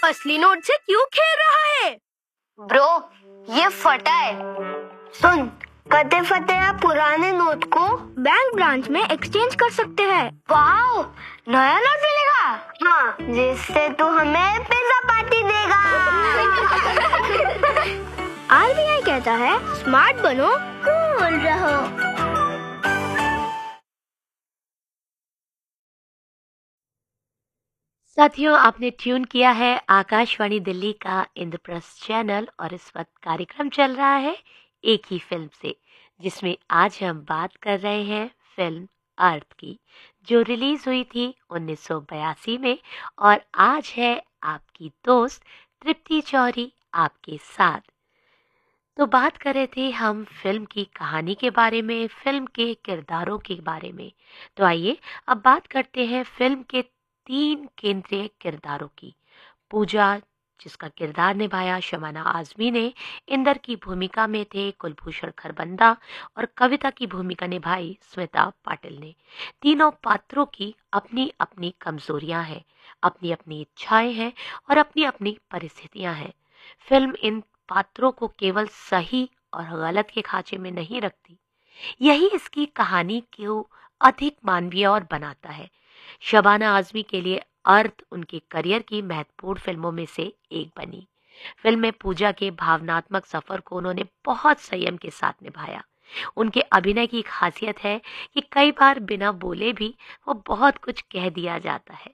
असली नोट से क्यों खेल रहा है? ब्रो, ये फटा है। सुन, कते फटे या पुराने नोट को बैंक ब्रांच में एक्सचेंज कर सकते हैं। वाओ, नया नोट मिलेगा? हाँ, जिससे तू हमें पिज्जा पार्टी देगा। आरबीआई कहता है स्मार्ट बनो, कूल रहो। साथियों, आपने ट्यून किया है आकाशवाणी दिल्ली का इंद्रप्रस्थ चैनल और इस वक्त कार्यक्रम चल रहा है एक ही फिल्म से, जिसमें आज हम बात कर रहे हैं फिल्म अर्थ की, जो रिलीज हुई थी 1982 में। और आज है आपकी दोस्त तृप्ति चौरी आपके साथ। तो बात कर रहे थे हम फिल्म की कहानी के बारे में, फिल्म के किरदारों के बारे में। तो आइए अब बात करते हैं फिल्म के 3 केंद्रीय किरदारों की। पूजा, जिसका किरदार निभाया शबाना आजमी ने, इंदर की भूमिका में थे कुलभूषण खरबंदा और कविता की भूमिका निभाई स्मिता पाटिल ने। तीनों पात्रों की अपनी अपनी कमजोरियां हैं, अपनी अपनी इच्छाएं हैं और अपनी अपनी परिस्थितियां हैं। फिल्म इन पात्रों को केवल सही और गलत के खांचे में नहीं रखती, यही इसकी कहानी को अधिक मानवीय और बनाता है। शबाना आजमी के लिए अर्थ उनके करियर की महत्वपूर्ण फिल्मों में से एक बनी। फिल्म में पूजा के भावनात्मक सफर को उन्होंने बहुत संयम के साथ निभाया। उनके अभिनय की खासियत है कि कई बार बिना बोले भी वो बहुत कुछ कह दिया जाता है।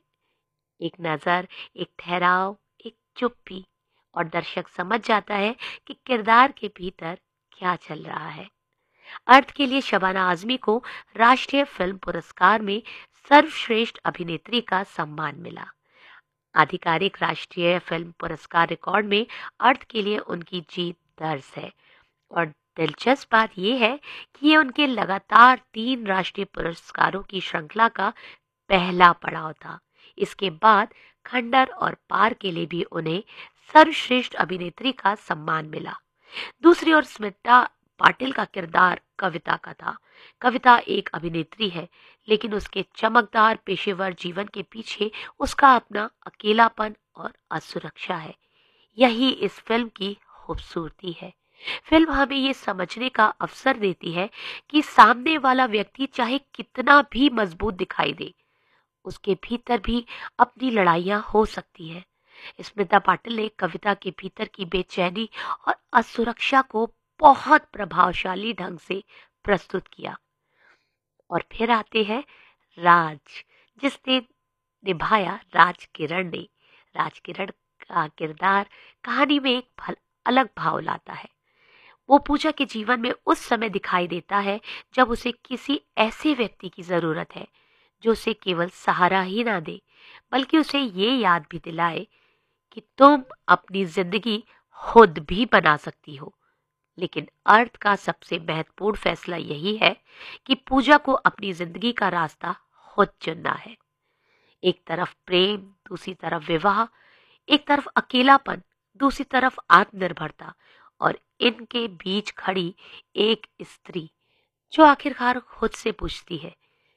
एक नजर, एक ठहराव, एक चुप्पी, और दर्शक समझ जाता है कि किरदार के भीतर क्या चल रहा है। अर्थ के लिए शबाना आजमी को राष्ट्रीय फिल्म पुरस्कार में सर्वश्रेष्ठ अभिनेत्री का सम्मान मिला। आधिकारिक राष्ट्रीय फिल्म पुरस्कार रिकॉर्ड में अर्थ के लिए उनकी जीत दर्ज है। और दिलचस्प बात यह है कि ये उनके लगातार 3 राष्ट्रीय पुरस्कारों की श्रृंखला का पहला पड़ाव था। इसके बाद खंडर और पार के लिए भी उन्हें सर्वश्रेष्ठ अभिनेत्री का सम्मान मिला। दूसरी ओर स्मिता पाटिल का किरदार कविता का था। कविता एक अभिनेत्री है, लेकिन उसके चमकदार पेशेवर जीवन के पीछे उसका अपना अकेलापन और असुरक्षा है। यही इस फिल्म की खूबसूरती है। फिल्म हमें ये समझने का अवसर देती है कि सामने वाला व्यक्ति चाहे कितना भी मजबूत दिखाई दे, उसके भीतर भी अपनी लड़ाइयां हो सकती है। स्मिता पाटिल ने कविता के भीतर की बेचैनी और असुरक्षा को बहुत प्रभावशाली ढंग से प्रस्तुत किया। और फिर आते हैं राज, जिसने निभाया राज किरण ने। राज किरण का किरदार कहानी में एक अलग भाव लाता है। वो पूजा के जीवन में उस समय दिखाई देता है जब उसे किसी ऐसे व्यक्ति की जरूरत है जो उसे केवल सहारा ही ना दे, बल्कि उसे ये याद भी दिलाए कि तुम अपनी जिंदगी खुद भी बना सकती हो। लेकिन अर्थ का सबसे महत्वपूर्ण फैसला यही है कि पूजा को अपनी जिंदगी का रास्ता खुद चुनना है। एक तरफ प्रेम, दूसरी तरफ विवाह, एक तरफ अकेलापन, दूसरी तरफ आत्मनिर्भरता, और इनके बीच खड़ी एक स्त्री जो आखिरकार खुद से पूछती है